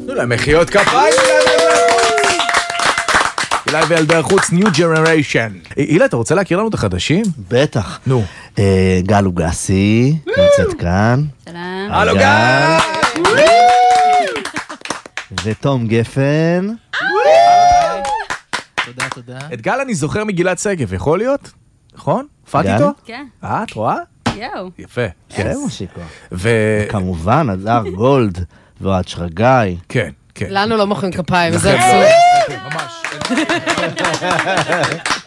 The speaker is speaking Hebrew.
תנו להם מחיאות כפיים. אילי וילדי החוץ, New Generation. אילי, אתה רוצה להכיר לנו את החדשים? בטח. נו. גל אוגסי, נמצאת כאן. שלום. הלו גל! ותום גפן. תודה. את גל אני זוכר מגילת שגב, יכול להיות? נכון? הופעת גל? איתו? כן. את רואה? יואו. יפה. כן, מושיקו. ו... כמובן, הדר גולד ואוהד שרגאי. כן, כן. לנו לא מוחאים כפיים, זה עצוב. ממש.